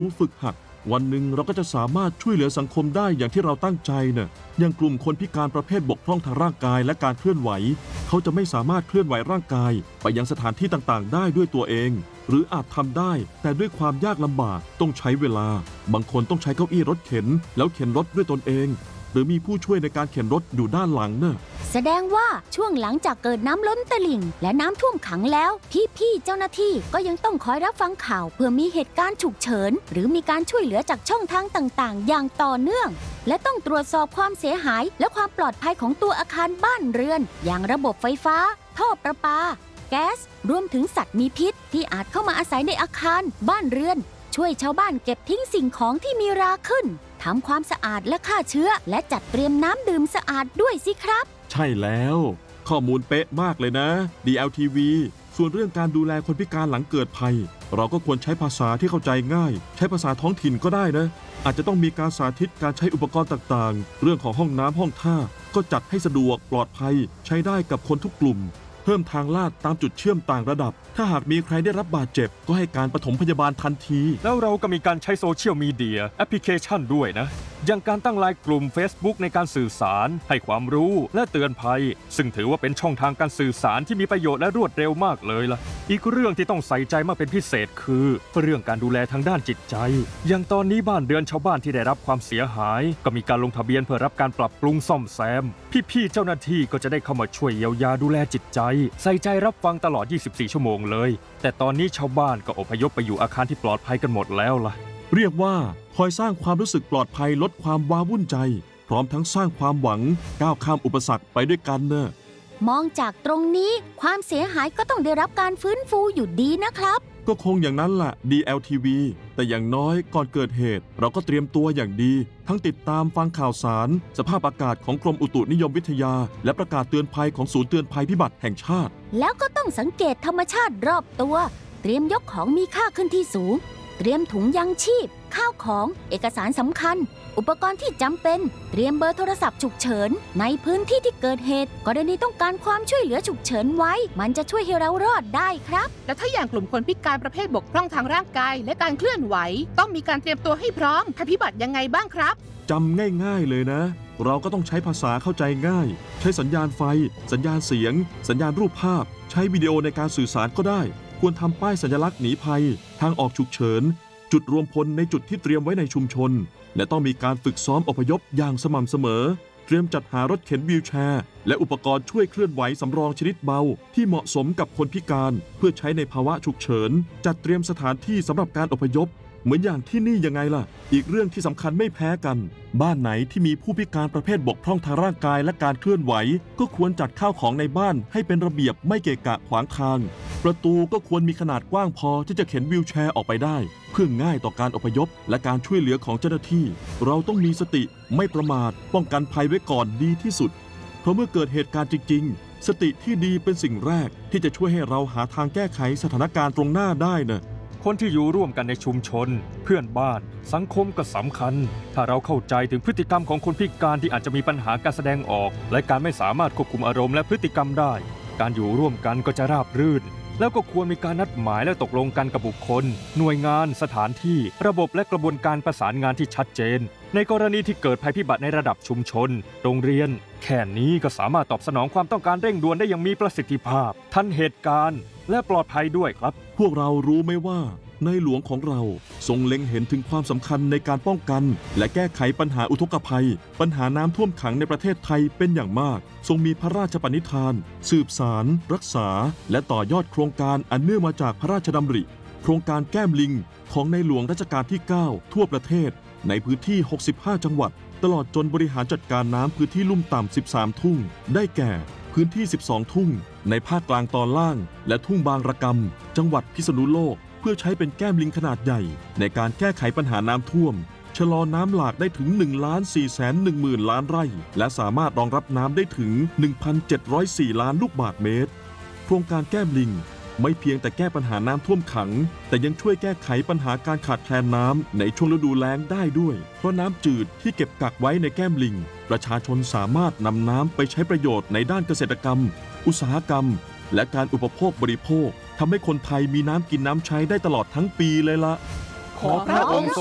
ฝึกหัดวันหนึ่งเราก็จะสามารถช่วยเหลือสังคมได้อย่างที่เราตั้งใจน่ะอย่างกลุ่มคนพิการประเภทบกพร่องทางร่างกายและการเคลื่อนไหวเขาจะไม่สามารถเคลื่อนไหวร่างกายไปยังสถานที่ต่างๆได้ด้วยตัวเองหรืออาจทำได้แต่ด้วยความยากลำบากต้องใช้เวลาบางคนต้องใช้เก้าอี้รถเข็นแล้วเข็นรถด้วยตนเองหรือมีผู้ช่วยในการเข็นรถอยู่ด้านหลังน่ะแสดงว่าช่วงหลังจากเกิดน้ำล้นตลิ่งและน้ำท่วมขังแล้วพี่ๆเจ้าหน้าที่ก็ยังต้องคอยรับฟังข่าวเพื่อมีเหตุการณ์ฉุกเฉินหรือมีการช่วยเหลือจากช่องทางต่างๆอย่างต่อเนื่องและต้องตรวจสอบความเสียหายและความปลอดภัยของตัวอาคารบ้านเรือนอย่างระบบไฟฟ้าท่อประปาแก๊สรวมถึงสัตว์มีพิษที่อาจเข้ามาอาศัยในอาคารบ้านเรือนช่วยชาวบ้านเก็บทิ้งสิ่งของที่มีราขึ้นทำความสะอาดและฆ่าเชื้อและจัดเตรียมน้ำดื่มสะอาดด้วยสิครับใช่แล้วข้อมูลเป๊ะมากเลยนะ DLTV ส่วนเรื่องการดูแลคนพิการหลังเกิดภัยเราก็ควรใช้ภาษาที่เข้าใจง่ายใช้ภาษาท้องถิ่นก็ได้นะอาจจะต้องมีการสาธิตการใช้อุปกรณ์ต่างๆเรื่องของห้องน้ำห้องท่าก็จัดให้สะดวกปลอดภัยใช้ได้กับคนทุกกลุ่มเพิ่มทางลาดตามจุดเชื่อมต่างระดับถ้าหากมีใครได้รับบาดเจ็บก็ให้การปฐมพยาบาลทันทีแล้วเราก็มีการใช้โซเชียลมีเดียแอปพลิเคชันด้วยนะอย่างการตั้งไลน์กลุ่ม Facebook ในการสื่อสารให้ความรู้และเตือนภัยซึ่งถือว่าเป็นช่องทางการสื่อสารที่มีประโยชน์และรวดเร็วมากเลยล่ะอีกเรื่องที่ต้องใส่ใจมากเป็นพิเศษคือเรื่องการดูแลทางด้านจิตใจอย่างตอนนี้บ้านเรือนชาวบ้านที่ได้รับความเสียหายก็มีการลงทะเบียนเพื่อรับการปรับปรุงซ่อมแซมพี่ๆเจ้าหน้าที่ก็จะได้เข้ามาช่วยเยียวยาดูแลจิตใจใส่ใจรับฟังตลอด 24 ชั่วโมงเลยแต่ตอนนี้ชาวบ้านก็อพยพไปอยู่อาคารที่ปลอดภัยกันหมดแล้วล่ะเรียกว่าคอยสร้างความรู้สึกปลอดภัยลดความว้าวุ่นใจพร้อมทั้งสร้างความหวังก้าวข้ามอุปสรรคไปด้วยกันเนอะมองจากตรงนี้ความเสียหายก็ต้องได้รับการฟื้นฟูอยู่ดีนะครับก็คงอย่างนั้นแหละ DLTV แต่อย่างน้อยก่อนเกิดเหตุเราก็เตรียมตัวอย่างดีทั้งติดตามฟังข่าวสารสภาพอากาศของกรมอุตุนิยมวิทยาและประกาศเตือนภัยของศูนย์เตือนภัยพิบัติแห่งชาติแล้วก็ต้องสังเกตธรรมชาติรอบตัวเตรียมยกของมีค่าขึ้นที่สูงเตรียมถุงยังชีพข้าวของเอกสารสำคัญอุปกรณ์ที่จำเป็นเตรียมเบอร์โทรศัพท์ฉุกเฉินในพื้นที่ที่เกิดเหตุกรณีต้องการความช่วยเหลือฉุกเฉินไว้มันจะช่วยให้เรารอดได้ครับแล้วถ้าอย่างกลุ่มคนพิการประเภทบกพร่องทางร่างกายและการเคลื่อนไหวต้องมีการเตรียมตัวให้พร้อมภัยพิบัติยังไงบ้างครับจำง่ายๆเลยนะเราก็ต้องใช้ภาษาเข้าใจง่ายใช้สัญญาณไฟสัญญาณเสียงสัญญาณรูปภาพใช้วิดีโอในการสื่อสารก็ได้ควรทำป้ายสัญลักษณ์หนีภัยทางออกฉุกเฉินจุดรวมพลในจุดที่เตรียมไว้ในชุมชนและต้องมีการฝึกซ้อมอพยพอย่างสม่ำเสมอเตรียมจัดหารถเข็นวีลแชร์และอุปกรณ์ช่วยเคลื่อนไหวสำรองชนิดเบาที่เหมาะสมกับคนพิการเพื่อใช้ในภาวะฉุกเฉินจัดเตรียมสถานที่สำหรับการอพยพเหมือนอย่างที่นี่ยังไงล่ะอีกเรื่องที่สำคัญไม่แพ้กันบ้านไหนที่มีผู้พิการประเภทบกพร่องทางร่างกายและการเคลื่อนไหวก็ควรจัดข้าวของในบ้านให้เป็นระเบียบไม่เกะกะขวางทางประตูก็ควรมีขนาดกว้างพอที่จะเข็นวีลแชร์ออกไปได้เพื่อง่ายต่อการอพยพและการช่วยเหลือของเจ้าหน้าที่เราต้องมีสติไม่ประมาทป้องกันภัยไว้ก่อนดีที่สุดเพราะเมื่อเกิดเหตุการณ์จริงๆสติที่ดีเป็นสิ่งแรกที่จะช่วยให้เราหาทางแก้ไขสถานการณ์ตรงหน้าได้นะคนที่อยู่ร่วมกันในชุมชนเพื่อนบ้านสังคมก็สำคัญถ้าเราเข้าใจถึงพฤติกรรมของคนพิการที่อาจจะมีปัญหาการแสดงออกและการไม่สามารถควบคุมอารมณ์และพฤติกรรมได้การอยู่ร่วมกันก็จะราบรื่นแล้วก็ควรมีการนัดหมายและตกลงกันกับบุคคลหน่วยงานสถานที่ระบบและกระบวนการประสานงานที่ชัดเจนในกรณีที่เกิดภัยพิบัติในระดับชุมชนโรงเรียนแค่นี้ก็สามารถตอบสนองความต้องการเร่งด่วนได้อย่างมีประสิทธิภาพทันเหตุการณ์และปลอดภัยด้วยครับพวกเรารู้ไหมว่าในหลวงของเราทรงเล็งเห็นถึงความสำคัญในการป้องกันและแก้ไขปัญหาอุทกภัยปัญหาน้ำท่วมขังในประเทศไทยเป็นอย่างมากทรงมีพระราชปณิธานสืบสารรักษาและต่อยอดโครงการอันเนื่องมาจากพระราชดำริโครงการแก้มลิงของในหลวงรัชกาลที่ 9 ทั่วประเทศในพื้นที่ 65 จังหวัดตลอดจนบริหารจัดการน้ำพื้นที่ลุ่มต่ำ 13 ทุ่งได้แก่พื้นที่ 12 ทุ่งในภาคกลางตอนล่างและทุ่งบางระกำจังหวัดพิษณุโลกเพื่อใช้เป็นแก้มลิงขนาดใหญ่ในการแก้ไขปัญหาน้ำท่วมชะลอน้ำหลากได้ถึง 1,410,000 ล้านไร่และสามารถรองรับน้ำได้ถึง 1,704 ล้านลูกบาศก์เมตรโครงการแก้มลิงไม่เพียงแต่แก้ปัญหาน้ำท่วมขังแต่ยังช่วยแก้ไขปัญหาการขาดแคลนน้ำในช่วงฤดูแล้งได้ด้วยเพราะน้ำจืดที่เก็บกักไว้ในแก้มลิงประชาชนสามารถนำน้ำไปใช้ประโยชน์ในด้านเกษตรกรรมอุตสาหกรรมและการอุปโภคบริโภคทำให้คนไทยมีน้ำกินน้ำใช้ได้ตลอดทั้งปีเลยละคขอพระองค์